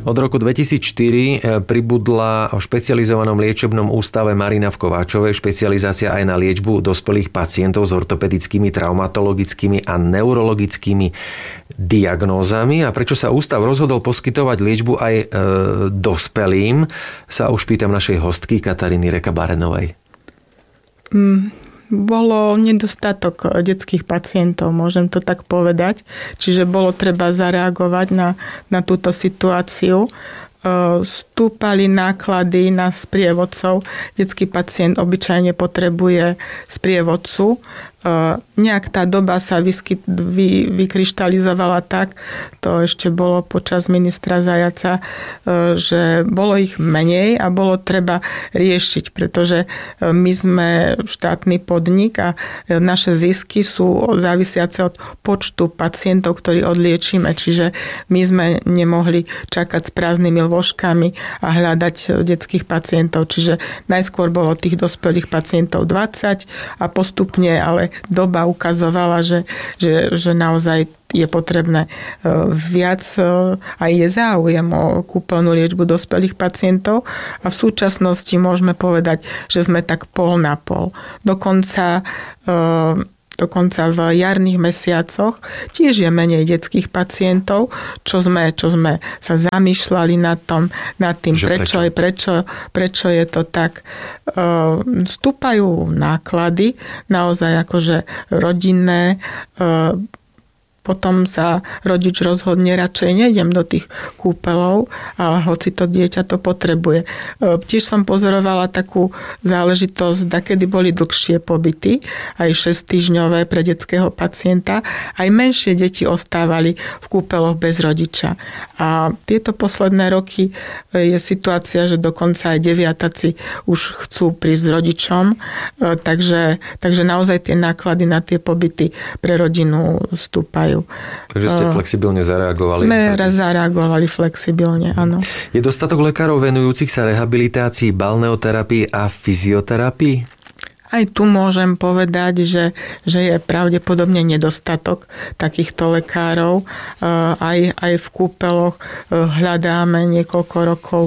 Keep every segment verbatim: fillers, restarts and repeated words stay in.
Od roku dvetisícštyri pribudla v špecializovanom liečebnom ústave Marina v Kováčovej špecializácia aj na liečbu dospelých pacientov s ortopedickými, traumatologickými a neurologickými diagnózami. A prečo sa ústav rozhodol poskytovať liečbu aj e, dospelým, sa už pýtam našej hostky Kataríny Reka-Barenovej. Mm. Bolo nedostatok detských pacientov, môžem to tak povedať. Čiže bolo treba zareagovať na, na túto situáciu. Stúpali náklady na sprievodcov. Detský pacient obyčajne potrebuje sprievodcu. Nejak tá doba sa vyskyt, vy, vykryštalizovala tak, to ešte bolo počas ministra Zajaca, že bolo ich menej a bolo treba riešiť, pretože my sme štátny podnik a naše zisky sú závisiace od počtu pacientov, ktorí odliečíme, čiže my sme nemohli čakať s prázdnymi lôžkami a hľadať detských pacientov, čiže najskôr bolo tých dospelých pacientov dvadsať a postupne, ale doba ukazovala, že, že, že naozaj je potrebné viac a je záujem o kúpeľnú liečbu dospelých pacientov a v súčasnosti môžeme povedať, že sme tak pol na pol. Dokonca Dokonca v jarných mesiacoch tiež je menej detských pacientov, čo sme, čo sme sa zamýšľali nad, tom, nad tým, prečo, prečo? Je, prečo, prečo je to tak. Vstúpajú náklady, naozaj akože rodinné, potom sa rodič rozhodne, radšej nejdem do tých kúpeľov, ale hoci to dieťa to potrebuje. Tiež som pozorovala takú záležitosť, dakedy boli dlhšie pobyty, aj šesťtýždňové pre detského pacienta, aj menšie deti ostávali v kúpeľoch bez rodiča. A tieto posledné roky je situácia, že dokonca aj deviataci už chcú prísť s rodičom, takže, takže naozaj tie náklady na tie pobyty pre rodinu stúpajú. Takže ste flexibilne zareagovali. Sme zareagovali flexibilne, áno. Je dostatok lekárov venujúcich sa rehabilitácii, balneoterapii a fyzioterapii? Aj tu môžem povedať, že, že je pravdepodobne nedostatok takýchto lekárov. Aj, aj v kúpeľoch hľadáme niekoľko rokov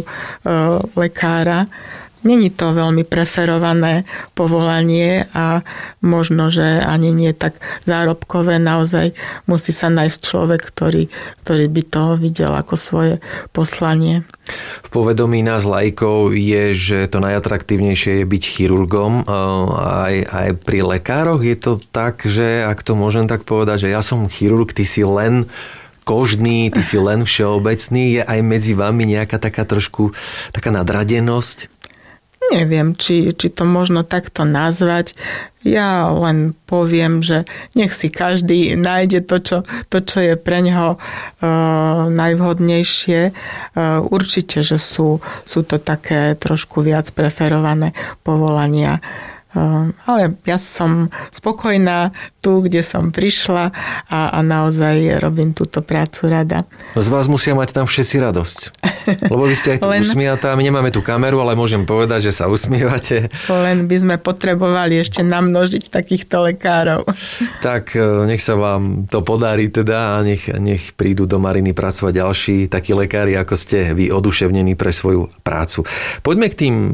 lekára. Není to veľmi preferované povolanie a možno, že ani nie tak zárobkové. Naozaj musí sa nájsť človek, ktorý, ktorý by to videl ako svoje poslanie. V povedomí nás laikov je, že to najatraktívnejšie je byť chirurgom. Aj, aj pri lekároch je to tak, že ak to môžem tak povedať, že ja som chirurg, ty si len kožný, ty si len všeobecný. Je aj medzi vami nejaká taká trošku taká nadradenosť? Neviem, či, či to možno takto nazvať. Ja len poviem, že nech si každý nájde to, čo, to, čo je pre neho uh, najvhodnejšie. Uh, určite, že sú, sú to také trošku viac preferované povolania. Uh, ale ja som spokojná tu, kde som prišla a, a naozaj robím túto prácu rada. Z vás musia mať tam všetci radosť. Lebo vy ste aj tu Len... usmiatá. My nemáme tú kameru, ale môžem povedať, že sa usmievate. Len by sme potrebovali ešte namnožiť takýchto lekárov. Tak nech sa vám to podarí teda a nech, nech prídu do Mariny pracovať ďalší takí lekári, ako ste vy oduševnení pre svoju prácu. Poďme k tým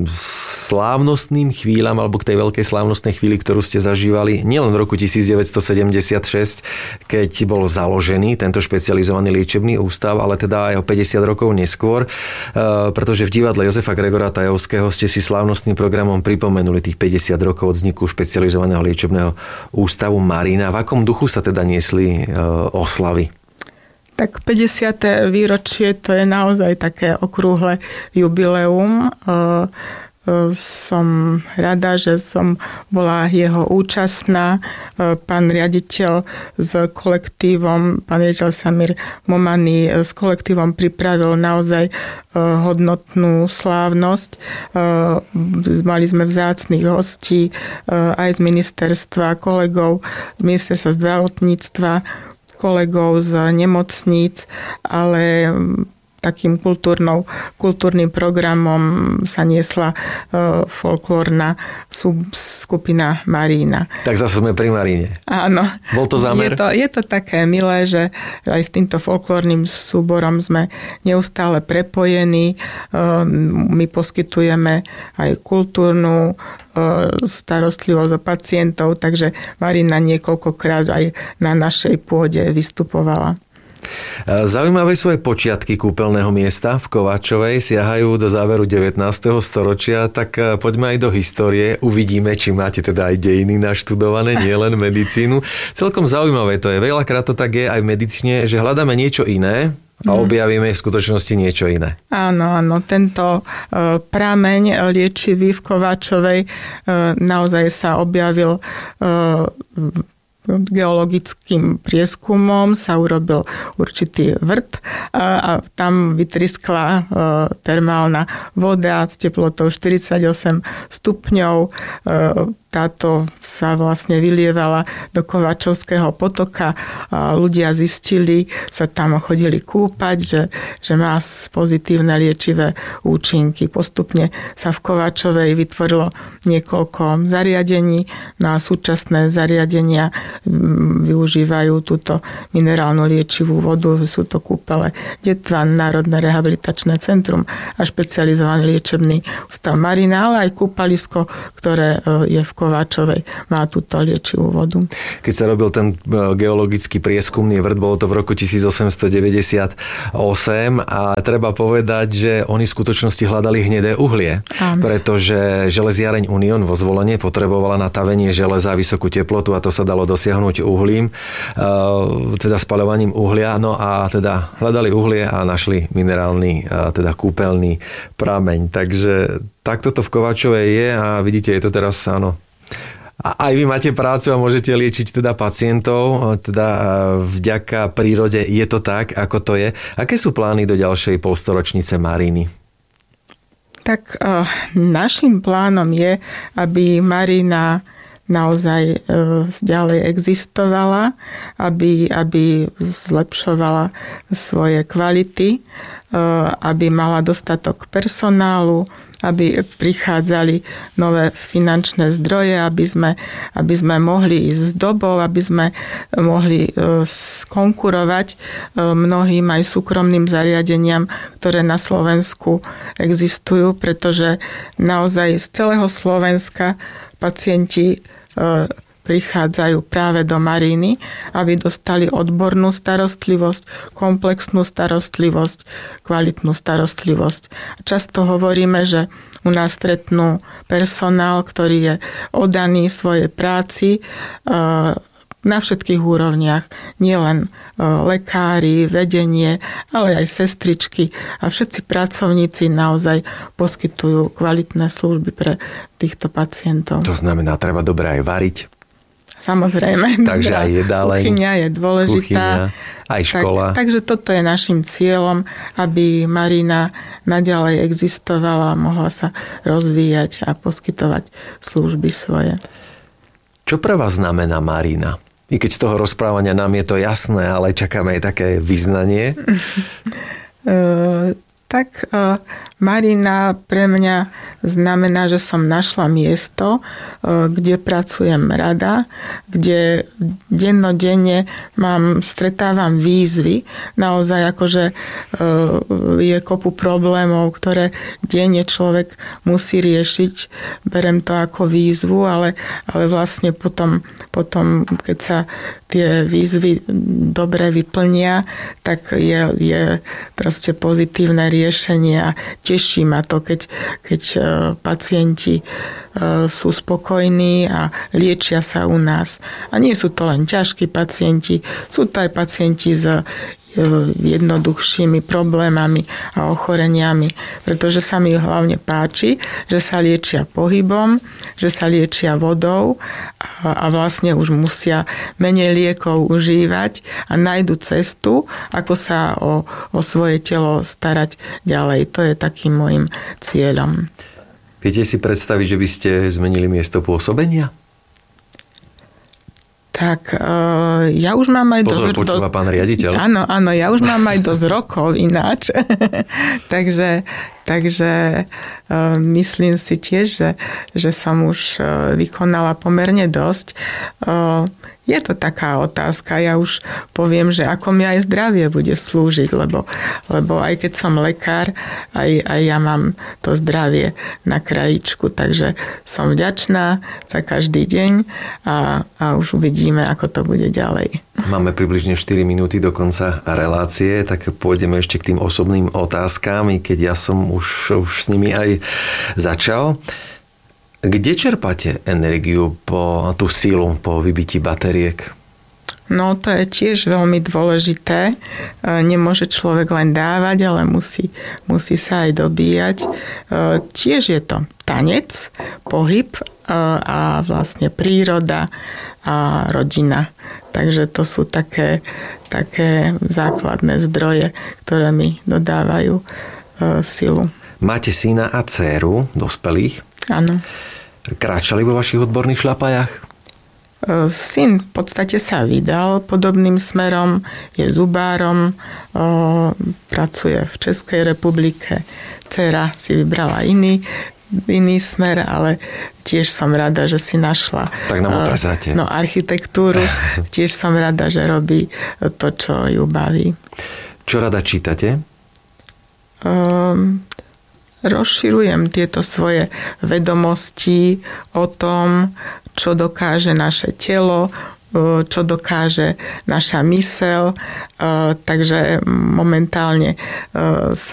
slávnostným chvíľam alebo k tej veľkej slávnostnej chvíli, ktorú ste zažívali nielen v roku devätnásťstosedemdesiatšesť, keď bol založený tento špecializovaný liečebný ústav, ale teda aj o päťdesiat rokov neskôr, pretože v divadle Jozefa Gregora Tajovského ste si slávnostným programom pripomenuli tých päťdesiat rokov od vzniku špecializovaného liečebného ústavu Marina. V akom duchu sa teda niesli oslavy? Tak päťdesiate výročie to je naozaj také okrúhle jubileum. Som rada, že som bola jeho účastná. Pán riaditeľ s kolektívom, pán riaditeľ Samir Momany s kolektívom pripravil naozaj hodnotnú slávnosť. Mali sme vzácnych hostí aj z ministerstva, kolegov z ministerstva zdravotníctva, kolegov z nemocníc, ale takým kultúrnou, kultúrnym programom sa niesla folklórna skupina Marína. Tak zase sme pri Maríne. Áno. Bol to zámer? Je to, je to také milé, že aj s týmto folklórnym súborom sme neustále prepojení. My poskytujeme aj kultúrnu starostlivosť o pacientov, takže Marina niekoľkokrát aj na našej pôde vystupovala. Zaujímavé sú aj počiatky kúpeľného miesta v Kováčovej, siahajú do záveru devätnásteho storočia, tak poďme aj do histórie, uvidíme, či máte teda aj dejiny naštudované, nie len medicínu. Celkom zaujímavé to je, veľakrát to tak je aj v medicíne, že hľadáme niečo iné a objavíme v skutočnosti niečo iné. Áno, áno, tento e, prameň liečivý v Kováčovej e, naozaj sa objavil e, geologickým prieskumom, sa urobil určitý vrt a, a tam vytriskla e, termálna voda s teplotou štyridsaťosem stupňov. E, táto sa vlastne vylievala do Kováčovského potoka a ľudia zistili, sa tam chodili kúpať, že, že má pozitívne liečivé účinky. Postupne sa v Kováčovej vytvorilo niekoľko zariadení, no a súčasné zariadenia využívajú túto minerálnu liečivú vodu. Sú to kúpele Detva, Národné rehabilitačné centrum a špecializovaný liečebný ústav Marina, ale aj kúpalisko, ktoré je v Kováčovej, má túto liečivú vodu. Keď sa robil ten geologický prieskumný vrt, bolo to v roku tisícosemstodeväťdesiatosem a treba povedať, že oni v skutočnosti hľadali hnedé uhlie, Áno. pretože železiareň Unión vo Zvolenie potrebovala na tavenie železa vysokú teplotu a to sa dalo dosiahnuť uhlím, teda spaľovaním uhlia, no a teda hľadali uhlie a našli minerálny, teda kúpeľný prameň. Takže takto to v Kováčovej je a vidíte, je to teraz, áno, a aj vy máte prácu a môžete liečiť teda pacientov, teda vďaka prírode je to tak, ako to je. Aké sú plány do ďalšej polstoročnice Maríny? Tak uh, našim plánom je, aby Marína naozaj uh, ďalej existovala, aby, aby zlepšovala svoje kvality, uh, aby mala dostatok personálu, aby prichádzali nové finančné zdroje, aby sme, aby sme mohli ísť s dobou, aby sme mohli konkurovať mnohým aj súkromným zariadeniam, ktoré na Slovensku existujú, pretože naozaj z celého Slovenska pacienti prichádzajú práve do Maríny, aby dostali odbornú starostlivosť, komplexnú starostlivosť, kvalitnú starostlivosť. Často hovoríme, že u nás stretnú personál, ktorý je oddaný svojej práci na všetkých úrovniach. Nielen lekári, vedenie, ale aj sestričky a všetci pracovníci naozaj poskytujú kvalitné služby pre týchto pacientov. To znamená, treba dobre aj variť. Samozrejme. Takže aj jedáleň. Kuchyňa je dôležitá. Kuchyňa, aj škola. Tak, takže toto je našim cieľom, aby Marína naďalej existovala, mohla sa rozvíjať a poskytovať služby svoje. Čo pre vás znamená Marína? I keď z toho rozprávania nám je to jasné, ale čakáme aj také vyznanie. Tak Marína pre mňa znamená, že som našla miesto, kde pracujem rada, kde dennodenne mám, stretávam výzvy. Naozaj akože je kopu problémov, ktoré denne človek musí riešiť. Berem to ako výzvu, ale, ale vlastne potom, potom, keď sa tie výzvy dobre vyplnia, tak je, je proste pozitívne riešenie a teší ma to, keď, keď pacienti sú spokojní a liečia sa u nás. A nie sú to len ťažkí pacienti, sú to aj pacienti s jednoduchšími problémami a ochoreniami, pretože sa mi hlavne páči, že sa liečia pohybom, že sa liečia vodou a, a vlastne už musia menej liekov užívať a nájdu cestu, ako sa o, o svoje telo starať ďalej. To je takým môjim cieľom. Viete si predstaviť, že by ste zmenili miesto pôsobenia? Tak uh, ja už mám aj Pozor, dosť... počúva pán riaditeľ. Áno, áno, ja už mám aj dosť rokov ináč. takže takže uh, myslím si tiež, že, že som už uh, vykonala pomerne dosť. Uh, Je to taká otázka. Ja už poviem, že ako mi aj zdravie bude slúžiť, lebo, lebo aj keď som lekár, aj, aj ja mám to zdravie na krajičku, takže som vďačná za každý deň a, a už uvidíme, ako to bude ďalej. Máme približne štyri minúty do konca relácie, tak pôjdeme ešte k tým osobným otázkám, i keď ja som už, už s nimi aj začal. Kde čerpáte energiu, po tú sílu po vybití batériek? No to je tiež veľmi dôležité. Nemôže človek len dávať, ale musí, musí sa aj dobíjať. Tiež je to tanec, pohyb a vlastne príroda a rodina. Takže to sú také, také základné zdroje, ktoré mi dodávajú silu. Máte syna a dcéru, dospelých? Áno. Kráčali vo vašich odborných šľapajách? Syn v podstate sa vydal podobným smerom, je zubárom, pracuje v Českej republike. Dcera si vybrala iný, iný smer, ale tiež som rada, že si našla tak nám prezrate. No, architektúru. Tiež som rada, že robí to, čo ju baví. Čo rada čítate? Um, rozširujem tieto svoje vedomosti o tom, čo dokáže naše telo, čo dokáže naša myseľ. Takže momentálne sa